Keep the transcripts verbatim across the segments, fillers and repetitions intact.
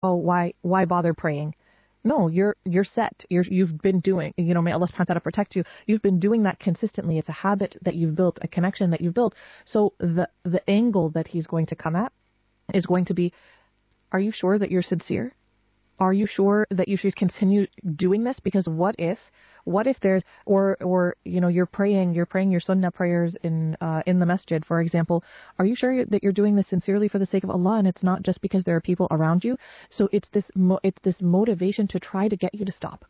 oh, why why bother praying? No, you're you're set. You're you've been doing, you know, may Allah subhanahu wa ta'ala protect you. You've been doing that consistently. It's a habit that you've built, a connection that you've built. So the the angle that he's going to come at is going to be, are you sure that you're sincere? Are you sure that you should continue doing this? Because what if, what if there's, or, or, you know, you're praying, you're praying your sunnah prayers in, uh, in the masjid, for example. Are you sure that you're doing this sincerely for the sake of Allah and it's not just because there are people around you? So it's this, mo- it's this motivation to try to get you to stop.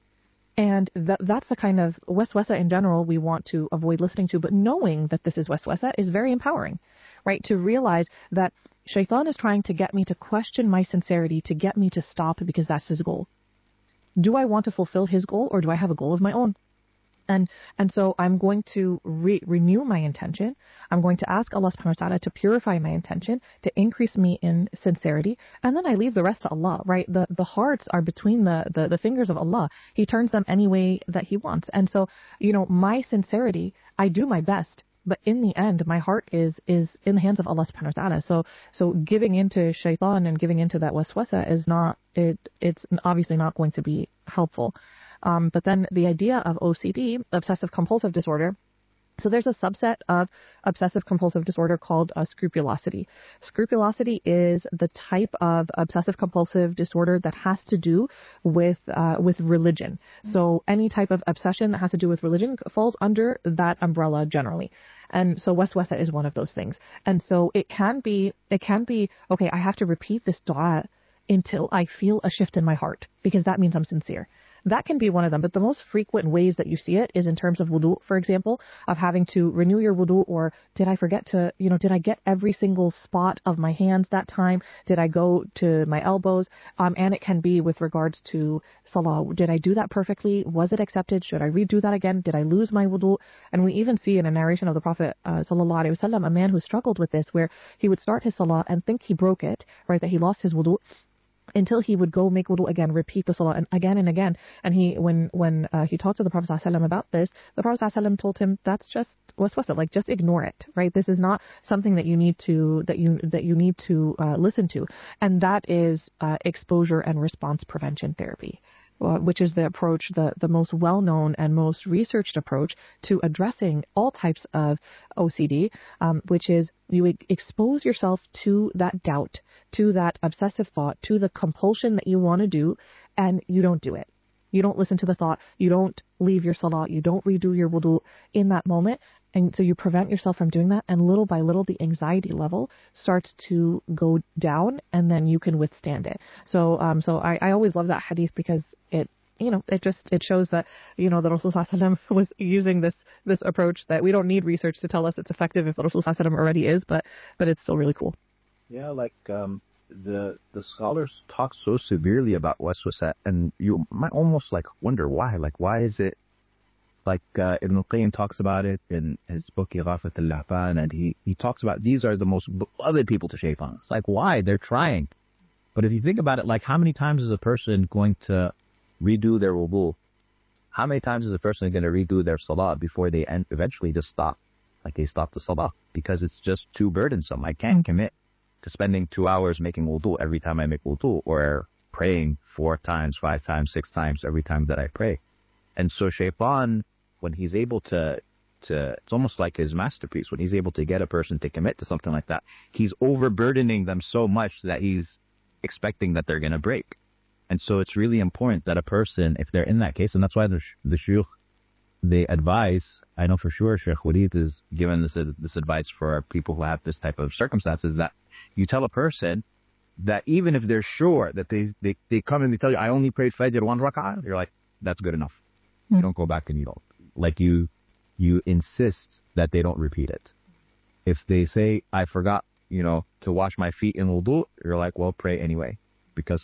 And that, that's the kind of waswasa in general we want to avoid listening to, but knowing that this is waswasa is very empowering, right? To realize that shaitan is trying to get me to question my sincerity, to get me to stop because that's his goal. Do I want to fulfill his goal or do I have a goal of my own? And and so I'm going to re- renew my intention. I'm going to ask Allah subhanahu wa ta'ala to purify my intention, to increase me in sincerity, and then I leave the rest to Allah, right? The the hearts are between the, the, the fingers of Allah. He turns them any way that He wants. And so, you know, my sincerity, I do my best, but in the end, my heart is is in the hands of Allah subhanahu wa ta'ala. So so giving into shaitan and giving into that waswasa is not, it it's obviously not going to be helpful. Um, but then the idea of O C D, obsessive compulsive disorder, so there's a subset of obsessive compulsive disorder called uh, scrupulosity. Scrupulosity is the type of obsessive compulsive disorder that has to do with uh, with religion. So any type of obsession that has to do with religion falls under that umbrella generally. And so waswasa is one of those things. And so it can be, it can be, okay, I have to repeat this dua until I feel a shift in my heart, because that means I'm sincere. That can be one of them, but the most frequent ways that you see it is in terms of wudu, for example, of having to renew your wudu, or did I forget to, you know, did I get every single spot of my hands that time? Did I go to my elbows? Um, and it can be with regards to salah. Did I do that perfectly? Was it accepted? Should I redo that again? Did I lose my wudu? And we even see in a narration of the Prophet, uh, sallallahu alaihi wasallam, a man who struggled with this, where he would start his salah and think he broke it, right, that he lost his wudu, until he would go make wudu again, repeat the salah and again and again. And he, when when uh, he talked to the Prophet ﷺ about this, the Prophet ﷺ told him, that's just waswasa, like just ignore it, right? This is not something that you need to that you that you need to uh, listen to, and that is uh, exposure and response prevention therapy. Uh, which is the approach, the, the most well-known and most researched approach to addressing all types of O C D, um, which is you e- expose yourself to that doubt, to that obsessive thought, to the compulsion that you want to do, and you don't do it. You don't listen to the thought. You don't leave your salah. You don't redo your wudu in that moment. And so you prevent yourself from doing that. And little by little, the anxiety level starts to go down, and then you can withstand it. So, um, so I, I always love that hadith, because it, you know, it just, it shows that, you know, the Rasul sallallahu alaihi wasallam was using this, this approach that we don't need research to tell us it's effective if the Rasul sallallahu alaihi wasallam already is, but, but it's still really cool. Yeah, like, um, the the scholars talk so severely about waswasa, and you might almost like wonder why. Like, why is it, like uh, Ibn al-Qayyim talks about it in his book Ighafat al-Lahfan, and he, he talks about these are the most beloved people to shaitan. It's like, why? They're trying. But if you think about it, like, how many times is a person going to redo their wudu? How many times is a person going to redo their salah before they end, eventually just stop? Like, they stop the salah because it's just too burdensome. I can't commit to spending two hours making wudu every time I make wudu, or praying four times, five times, six times every time that I pray. And so shaitan, when he's able to, to, it's almost like his masterpiece, when he's able to get a person to commit to something like that, he's overburdening them so much that he's expecting that they're going to break. And so it's really important that a person, if they're in that case, and that's why the, the shuyukh, they advise, I know for sure Sheikh Wareed is given this, this advice for people who have this type of circumstances, that you tell a person that even if they're sure that they, they, they come and they tell you, I only prayed Fajr one rak'ah, you're like, that's good enough. Mm. You don't go back and you don't. Like, you, you insist that they don't repeat it. If they say, I forgot, you know, to wash my feet in wudu, you're like, well, pray anyway. Because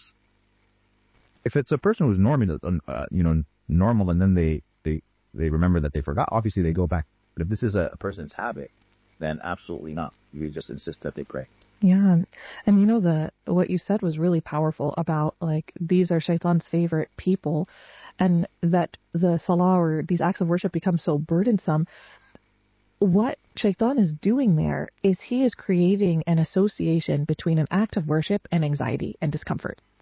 if it's a person who's normal, uh, you know, normal, and then they, they, they remember that they forgot, obviously they go back. But if this is a, a person's habit, then absolutely not. You just insist that they pray. Yeah. And you know, the what you said was really powerful about, like, these are shaitan's favorite people, and that the salah or these acts of worship become so burdensome. What shaitan is doing there is he is creating an association between an act of worship and anxiety and discomfort.